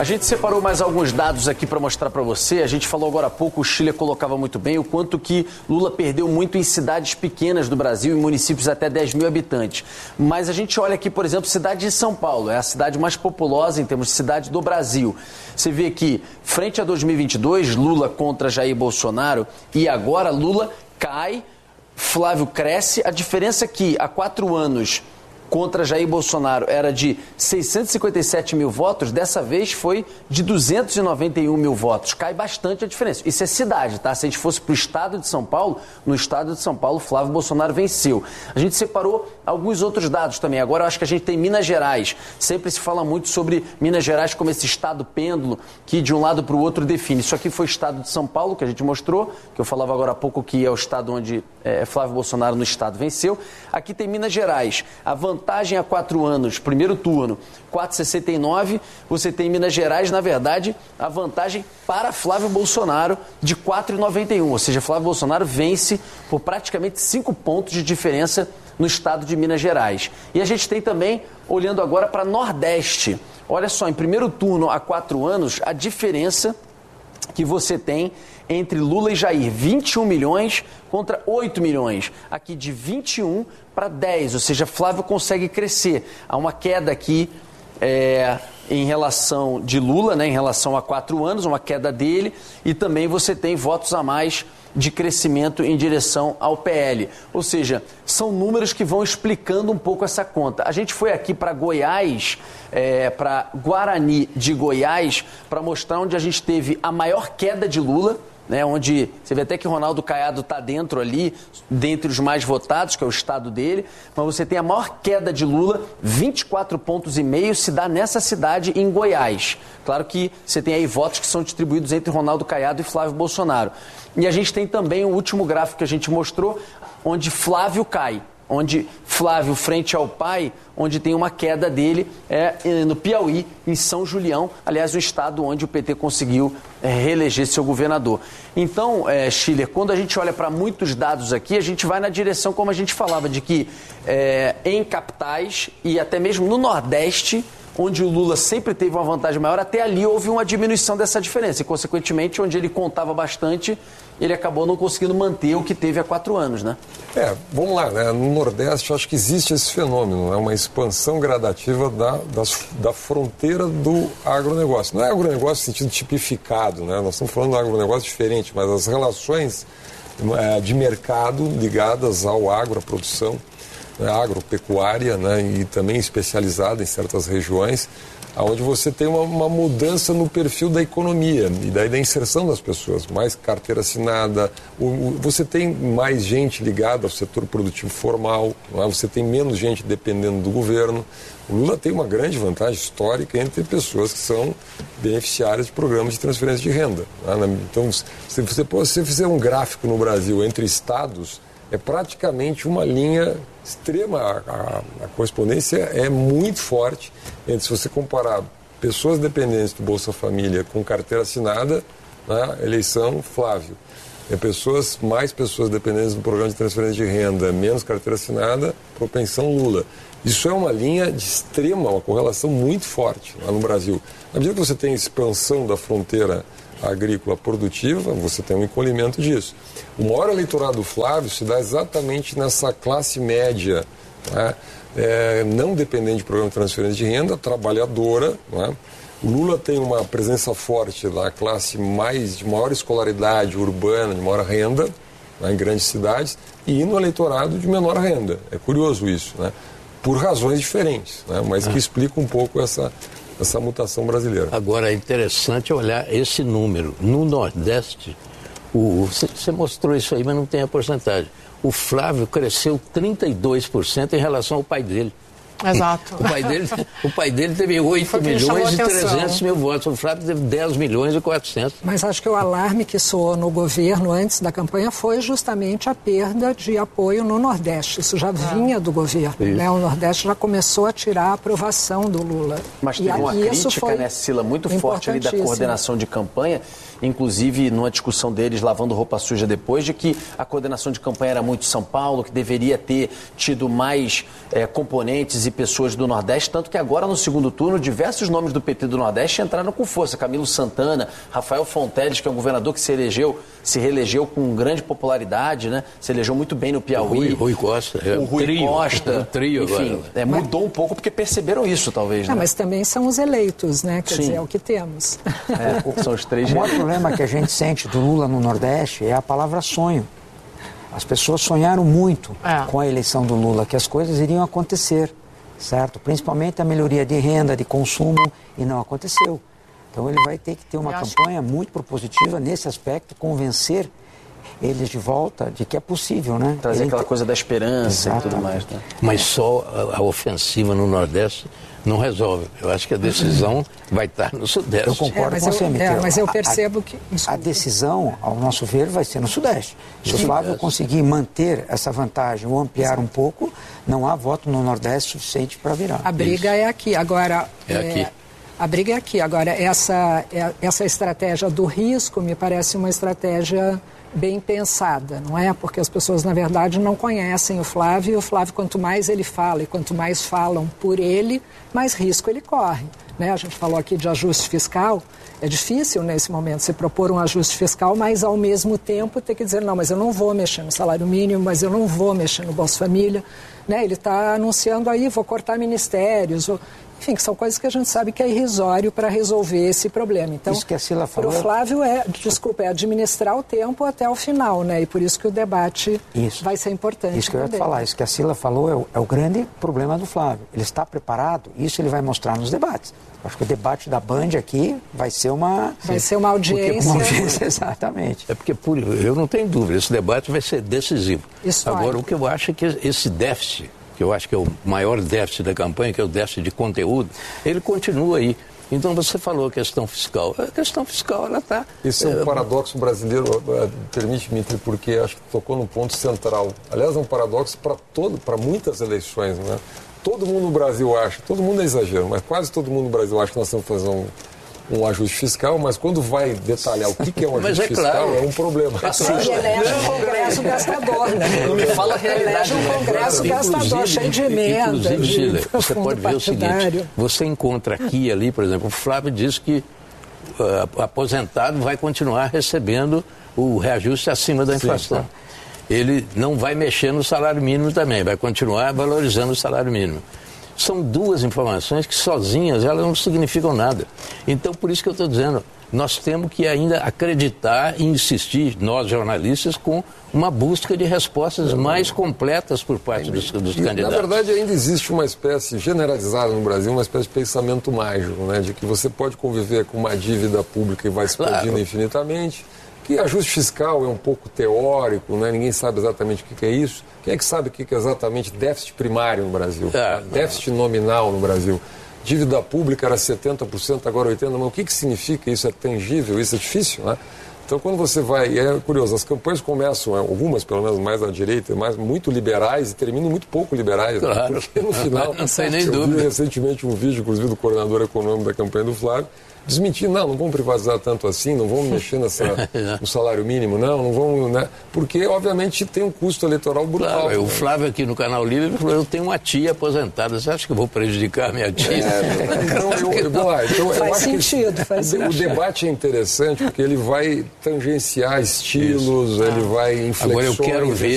gente separou mais alguns dados aqui para mostrar para você. A gente falou agora há pouco, o Chile colocava muito bem o quanto que Lula perdeu muito em cidades pequenas do Brasil, em municípios até 10 mil habitantes. Mas a gente olha aqui, por exemplo, cidade de São Paulo, é a cidade mais populosa em termos de cidade do Brasil. Você vê que, frente a 2022, Lula contra Jair Bolsonaro, e agora Lula cai, Flávio cresce. A diferença é que há 4 anos contra Jair Bolsonaro era de 657 mil votos, dessa vez foi de 291 mil votos. Cai bastante a diferença. Isso é cidade, tá? Se a gente fosse para o estado de São Paulo, no estado de São Paulo, Flávio Bolsonaro venceu. A gente separou alguns outros dados também. Agora eu acho que a gente tem Minas Gerais. Sempre se fala muito sobre Minas Gerais como esse estado pêndulo que de um lado para o outro define. Isso aqui foi o estado de São Paulo, que a gente mostrou, que eu falava agora há pouco que é o estado onde Flávio Bolsonaro no estado venceu. Aqui tem Minas Gerais. A vantagem há 4 anos, primeiro turno, 4,69. Você tem Minas Gerais, na verdade, a vantagem para Flávio Bolsonaro de 4,91. Ou seja, Flávio Bolsonaro vence por praticamente 5 pontos de diferença no estado de Minas Gerais. E a gente tem também, olhando agora para Nordeste. Olha só, em primeiro turno há 4 anos, a diferença que você tem entre Lula e Jair, 21 milhões contra 8 milhões. Aqui de 21 para 10, ou seja, Flávio consegue crescer. Há uma queda aqui em relação de Lula, né, em relação a 4 anos, uma queda dele, e também você tem votos a mais de crescimento em direção ao PL. Ou seja, são números que vão explicando um pouco essa conta. A gente foi aqui para Goiás, para Guarani de Goiás, para mostrar onde a gente teve a maior queda de Lula, né, onde você vê até que Ronaldo Caiado está dentro ali, dentre os mais votados, que é o estado dele, mas você tem a maior queda de Lula, 24,5 pontos, se dá nessa cidade em Goiás. Claro que você tem aí votos que são distribuídos entre Ronaldo Caiado e Flávio Bolsonaro. E a gente tem também o último gráfico que a gente mostrou, onde Flávio cai. Onde Flávio, frente ao pai, onde tem uma queda dele, no Piauí, em São Julião, aliás, o estado onde o PT conseguiu reeleger seu governador. Então, Schiller, quando a gente olha para muitos dados aqui, a gente vai na direção, como a gente falava, de que em capitais e até mesmo no Nordeste, onde o Lula sempre teve uma vantagem maior, até ali houve uma diminuição dessa diferença. E, consequentemente, onde ele contava bastante, ele acabou não conseguindo manter o que teve há 4 anos, né? Vamos lá, né? No Nordeste, eu acho que existe esse fenômeno, uma expansão gradativa da fronteira do agronegócio. Não é agronegócio no sentido tipificado, né? Nós estamos falando de agronegócio diferente, mas as relações de mercado ligadas ao agro, à produção, agropecuária, né, e também especializada em certas regiões, onde você tem uma mudança no perfil da economia e daí da inserção das pessoas, mais carteira assinada, você tem mais gente ligada ao setor produtivo formal, não é? Você tem menos gente dependendo do governo. O Lula tem uma grande vantagem histórica entre pessoas que são beneficiárias de programas de transferência de renda, não é? Então, se você fizer um gráfico no Brasil entre estados, é praticamente uma linha extrema, a correspondência é muito forte entre, se você comparar pessoas dependentes do Bolsa Família com carteira assinada, né, eleição Flávio, mais pessoas dependentes do programa de transferência de renda, menos carteira assinada, propensão Lula. Isso é uma linha de extrema, uma correlação muito forte lá no Brasil. Na medida que você tem expansão da fronteira agrícola produtiva, você tem um encolhimento disso. O maior eleitorado do Flávio se dá exatamente nessa classe média, né? Não dependente de programa de transferência de renda, trabalhadora, né? O Lula tem uma presença forte na classe de maior escolaridade urbana, de maior renda, né, em grandes cidades, e no eleitorado de menor renda. É curioso isso, né? Por razões diferentes, né? Mas que explica um pouco essa mutação brasileira. Agora, é interessante olhar esse número. No Nordeste, você mostrou isso aí, mas não tem a porcentagem. O Flávio cresceu 32% em relação ao pai dele. Exato. O pai dele teve 8 milhões e 300 mil votos. O Flávio teve 10 milhões e 400. Mas acho que o alarme que soou no governo antes da campanha foi justamente a perda de apoio no Nordeste. Isso já vinha do governo, né? O Nordeste já começou a tirar a aprovação do Lula. Mas teve uma crítica, né, Sila, muito forte ali da coordenação de campanha, inclusive numa discussão deles lavando roupa suja depois, de que a coordenação de campanha era muito São Paulo, que deveria ter tido mais componentes e pessoas do Nordeste, tanto que agora no segundo turno diversos nomes do PT do Nordeste entraram com força. Camilo Santana, Rafael Fonteles, que é um governador que se reelegeu com grande popularidade, né? Se elegeu muito bem no Piauí. Rui Costa. O Rui Costa. O trio enfim, agora. Mudou um pouco porque perceberam isso, talvez, né? Mas também são os eleitos, né? Quer dizer, é o que temos. São os três. O maior problema que a gente sente do Lula no Nordeste é a palavra sonho. As pessoas sonharam muito com a eleição do Lula, que as coisas iriam acontecer, certo? Principalmente a melhoria de renda, de consumo, e não aconteceu. Então ele vai ter que ter uma campanha muito propositiva nesse aspecto, convencer eles de volta de que é possível, né? Trazer aquela coisa da esperança e tudo mais, né? Mas só a ofensiva no Nordeste não resolve. Eu acho que a decisão vai estar no Sudeste. Eu concordo com você, Miquel. Mas eu percebo que... A decisão, ao nosso ver, vai ser no Sudeste. Se o Flávio conseguir manter essa vantagem ou ampliar um pouco, não há voto no Nordeste suficiente para virar. A briga é aqui. Agora... aqui. A briga é aqui. Agora, essa estratégia do risco me parece uma estratégia bem pensada, não é? Porque as pessoas, na verdade, não conhecem o Flávio, e o Flávio, quanto mais ele fala e quanto mais falam por ele, mais risco ele corre, né? A gente falou aqui de ajuste fiscal, é difícil nesse momento se propor um ajuste fiscal, mas ao mesmo tempo ter que dizer, não, mas eu não vou mexer no salário mínimo, mas eu não vou mexer no Bolsa Família, né? Ele está anunciando aí, vou cortar ministérios, enfim, que são coisas que a gente sabe que é irrisório para resolver esse problema. Então, isso que a Cila falou... Para o Flávio é administrar o tempo até o final, né? E por isso que o debate vai ser importante. Isso que eu ia te falar, isso que a Cila falou é o grande problema do Flávio. Ele está preparado, isso ele vai mostrar nos debates. Acho que o debate da Band aqui vai ser uma... Vai ser uma audiência. Uma audiência, exatamente. É porque, eu não tenho dúvida, esse debate vai ser decisivo. Histórico. Agora, o que eu acho é que esse déficit, que eu acho que é o maior déficit da campanha, que é o déficit de conteúdo, ele continua aí. Então, você falou a questão fiscal. A questão fiscal, ela está... Isso é um paradoxo brasileiro, permite-me, porque acho que tocou no ponto central. Aliás, é um paradoxo para muitas eleições, né? Todo mundo no Brasil acha, todo mundo é exagero, mas quase todo mundo no Brasil acha que nós estamos fazendo um ajuste fiscal, mas quando vai detalhar o que é um ajuste fiscal, é um problema. Ele elege um congresso gastador, né? Não me fala a realidade. Elege um congresso gastador, cheio de emenda. Inclusive, você pode ver o seguinte, você encontra aqui e ali, por exemplo, o Flávio diz que aposentado vai continuar recebendo o reajuste acima da inflação. Sim, ele não vai mexer no salário mínimo também, vai continuar valorizando o salário mínimo. São duas informações que sozinhas elas não significam nada. Então, por isso que eu estou dizendo, nós temos que ainda acreditar e insistir, nós jornalistas, com uma busca de respostas mais completas por parte dos candidatos. Na verdade, ainda existe uma espécie generalizada no Brasil, uma espécie de pensamento mágico, né, de que você pode conviver com uma dívida pública e vai expandindo infinitamente, que ajuste fiscal é um pouco teórico, né, ninguém sabe exatamente o que é isso. Quem é que sabe o que é exatamente déficit primário no Brasil? Déficit nominal no Brasil? Dívida pública era 70%, agora 80%. Mas o que significa? Isso é tangível? Isso é difícil, né? Então, quando você vai... É curioso, as campanhas começam, algumas pelo menos mais à direita, muito liberais e terminam muito pouco liberais. Claro. Né? Porque no final... Não sei nem eu dúvida. vi recentemente um vídeo, inclusive, do coordenador econômico da campanha do Flávio, desmentir, não vamos privatizar tanto assim, não vamos mexer no salário mínimo, não vamos, né? Porque, obviamente, tem um custo eleitoral brutal. Claro, o Flávio aqui no Canal Livre falou, eu tenho uma tia aposentada, você acha que eu vou prejudicar a minha tia? Faz sentido. O debate é interessante porque ele vai tangenciar estilos, ele vai inflexões. Agora eu quero ver